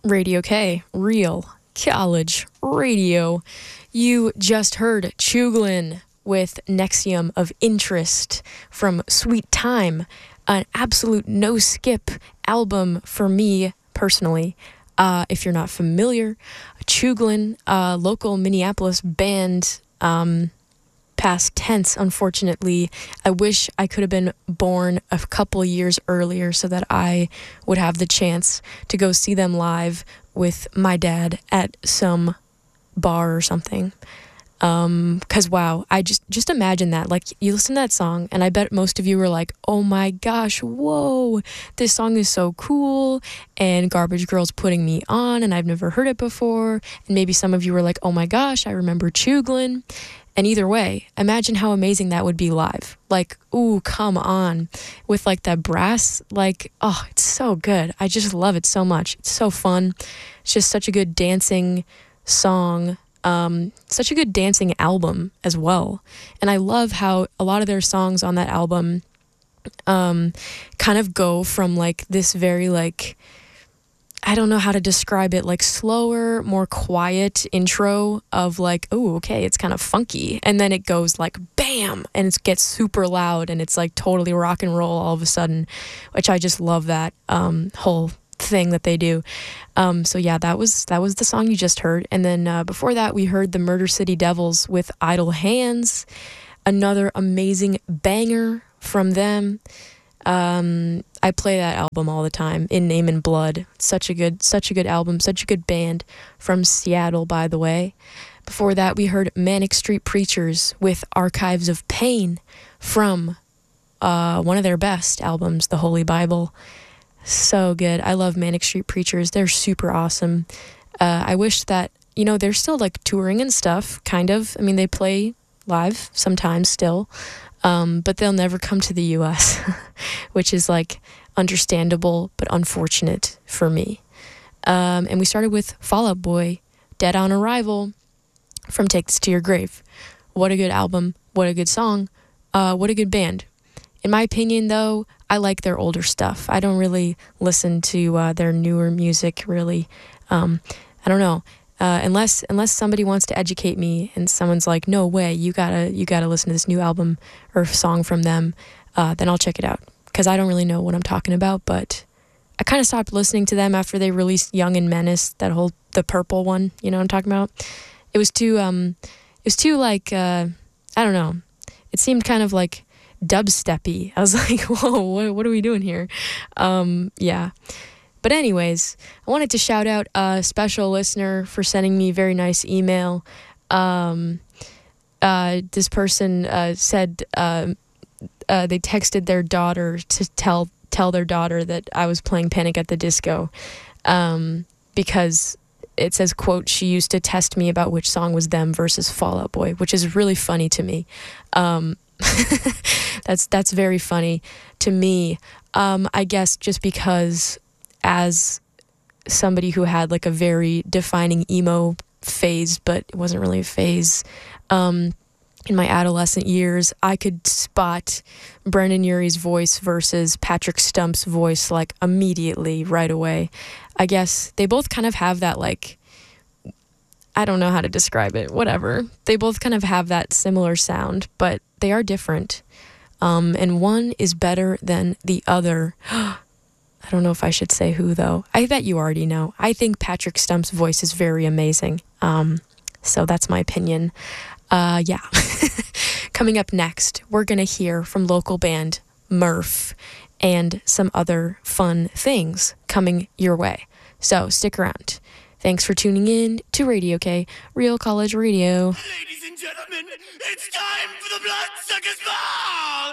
Radio K, Real College Radio. You just heard Chuglin with Nexium of Interest from Sweet Time, an absolute no-skip album for me personally. If you're not familiar, Chuglin, local Minneapolis band, past tense, unfortunately. I wish I could have been born a couple years earlier so that I would have the chance to go see them live with my dad at some bar or something. 'Cause wow, I just imagine that. Like, you listen to that song, and I bet most of you were like, oh my gosh, whoa, this song is so cool, and Garbage Girl's putting me on, and I've never heard it before. And maybe some of you were like, oh my gosh, I remember Chuglin. And either way, imagine how amazing that would be live. Like, ooh, come on. With like that brass, like, oh, it's so good. I just love it so much. It's so fun. It's just such a good dancing song. Such a good dancing album as well. And I love how a lot of their songs on that album kind of go from like this very like, I don't know how to describe it, like slower, more quiet intro of like, oh, okay, it's kind of funky. And then it goes like bam, and it gets super loud, and it's like totally rock and roll all of a sudden, which I just love that whole thing that they do. So yeah, that was the song you just heard. And then before that, we heard the Murder City Devils with Idle Hands, another amazing banger from them. I play that album all the time, In Name and Blood. Such a good album, such a good band from Seattle, by the way. Before that, we heard Manic Street Preachers with Archives of Pain from one of their best albums, The Holy Bible. So good. I love Manic Street Preachers. They're super awesome. I wish that, they're still like touring and stuff, kind of. I mean, they play live sometimes still. But they'll never come to the U.S., which is like understandable but unfortunate for me. And we started with Fall Out Boy, Dead on Arrival from Take This to Your Grave. What a good album. What a good song. What a good band. In my opinion, though, I like their older stuff. I don't really listen to their newer music, really. I don't know. Unless somebody wants to educate me and someone's like, no way, you gotta listen to this new album or song from them, then I'll check it out. Because I don't really know what I'm talking about, but I kind of stopped listening to them after they released Young and Menace, the purple one, you know what I'm talking about? It was too like, I don't know. It seemed kind of like dubsteppy. I was like, whoa, what are we doing here? Yeah. But anyways, I wanted to shout out a special listener for sending me a very nice email. This person said they texted their daughter to tell their daughter that I was playing Panic at the Disco, because it says, quote, she used to test me about which song was them versus Fall Out Boy, which is really funny to me. That's very funny to me. I guess just because as somebody who had like a very defining emo phase, but it wasn't really a phase, in my adolescent years, I could spot Brendan Urie's voice versus Patrick Stump's voice like immediately, right away. I guess they both kind of have that, like, I don't know how to describe it, whatever. They both kind of have that similar sound, but they are different. And one is better than the other. I don't know if I should say who, though. I bet you already know. I think Patrick Stump's voice is very amazing. So that's my opinion. Yeah. Coming up next, we're going to hear from local band Murph and some other fun things coming your way. So stick around. Thanks for tuning in to Radio K, Real College Radio. Ladies and gentlemen, it's time for the Bloodsuckers Ball!